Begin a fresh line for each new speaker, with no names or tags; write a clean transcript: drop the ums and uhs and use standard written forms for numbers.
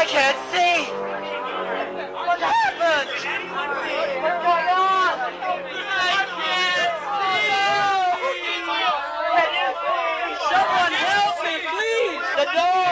I can't see. What happened? What's going on? I can't see. Can you see? Someone help me, please. The door.